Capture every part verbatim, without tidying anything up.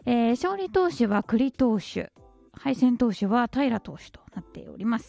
えー、勝利投手は栗投手、敗戦投手は平投手となっております。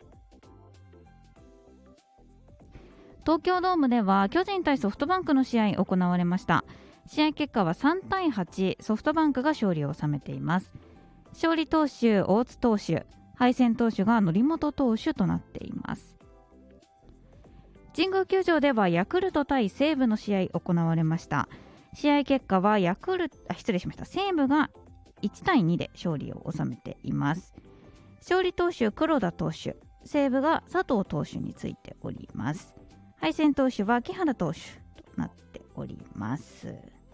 東京ドームでは巨人対ソフトバンクの試合行われました。試合結果はさんたいはち、ソフトバンクが勝利を収めています。勝利投手大津投手、敗戦投手が則本投手となっています。神宮球場ではヤクルト対西武の試合行われました。試合結果はヤクルトあ失礼しました西武がいちたいにで勝利を収めています。勝利投手黒田投手、西武が佐藤投手についております。敗戦投手は木原投手となっております。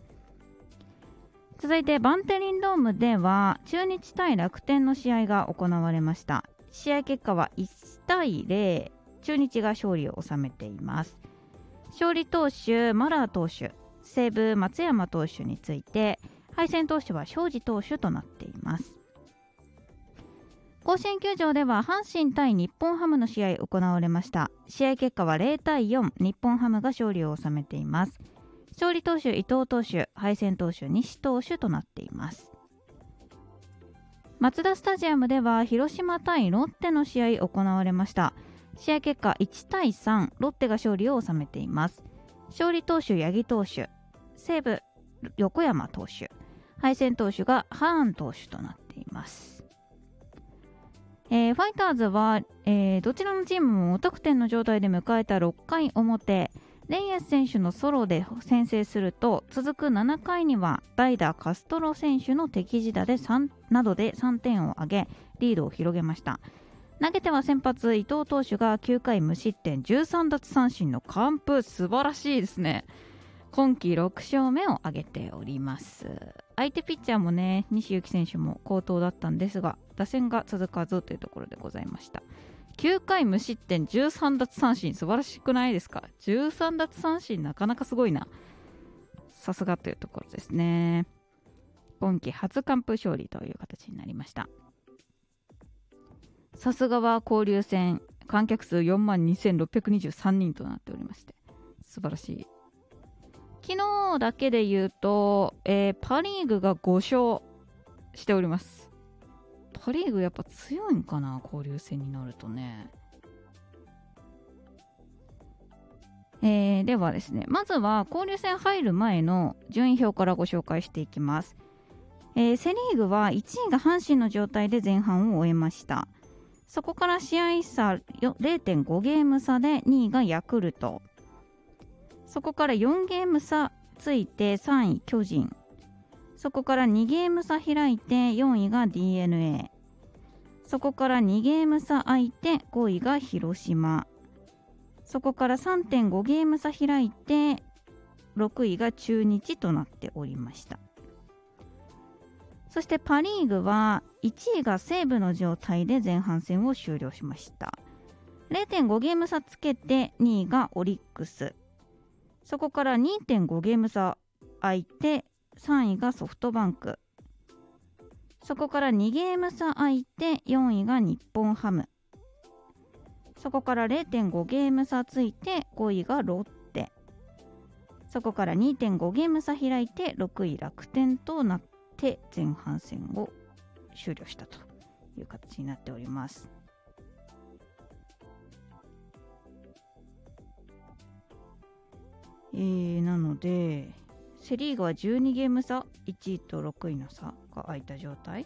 続いてバンテリンドームでは中日対楽天の試合が行われました。試合結果はいちたいゼロ、中日が勝利を収めています。勝利投手マラー投手、西武松山投手について、敗戦投手は庄司投手となっています。甲子園球場では阪神対日本ハムの試合行われました。試合結果はゼロたいよん、日本ハムが勝利を収めています。勝利投手伊藤投手、敗戦投手西投手となっています。マツダスタジアムでは広島対ロッテの試合行われました。試合結果いちたいさん、ロッテが勝利を収めています。勝利投手八木投手、西武横山投手、敗戦投手がハーン投手となっています。えー、ファイターズは、えー、どちらのチームも無得点の状態で迎えたろっかい表、レイエス選手のソロで先制すると、続くななかいには代打カストロ選手の敵地打でさんなどでさんてんを挙げリードを広げました。投げては先発伊藤投手がきゅうかい無失点じゅうさん奪三振の完封、素晴らしいですね。今季ろくしょうめを挙げております。相手ピッチャーもね、西勇輝選手も好投だったんですが、打線が続かずというところでございました。きゅうかい無失点じゅうさん奪三振、素晴らしくないですか？じゅうさん奪三振なかなかすごいな。さすがというところですね。今季初完封勝利という形になりました。さすがは交流戦、観客数 よんまんにせんろっぴゃくにじゅうさんにんとなっておりまして、素晴らしい。昨日だけで言うと、えー、パ・リーグがご勝しております。パ・リーグやっぱ強いんかな、交流戦になるとね。えー、ではですね、まずは交流戦入る前の順位表からご紹介していきます。えー、セ・リーグはいちいが阪神の状態で前半を終えました。そこから試合差 ゼロてんご ゲーム差でにいがヤクルト、そこからよんゲーム差ついてさんい巨人、そこからにゲーム差開いてよんいが ディーエヌエー、 そこからにゲーム差空いてごいが広島、そこから さんてんご ゲーム差開いてろくいが中日となっておりました。そしてパ・リーグはいちいが西武の状態で前半戦を終了しました。 ゼロてんご ゲーム差つけてにいがオリックス、そこから にてんご ゲーム差空いてさんいがソフトバンク、そこからにゲーム差空いてよんいが日本ハム、そこから ゼロてんご ゲーム差ついてごいがロッテ、そこから にてんご ゲーム差開いてろくい楽天となって前半戦を終了したという形になっております。えー、なのでセ・リーグはじゅうにゲーム差、いちいとろくいの差が空いた状態、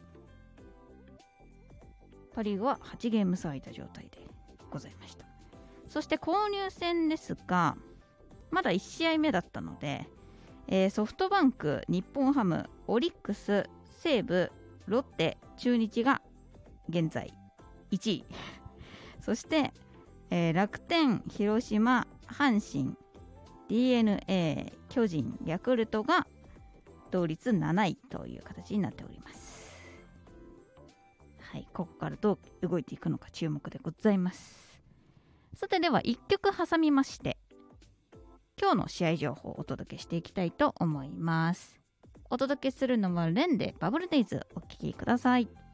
パ・リーグははちゲーム差空いた状態でございました。そして交流戦ですが、まだいち試合目だったので、えー、ソフトバンク、日本ハム、オリックス、西武、ロッテ、中日が現在いちいそして、えー、楽天、広島、阪神、ディーエヌエー、巨人、ヤクルトが同率なないという形になっております。はい、ここからどう動いていくのか注目でございます。さて、ではいっきょく挟みまして今日の試合情報をお届けしていきたいと思います。お届けするのはレンでバブルデイズ、お聴きください。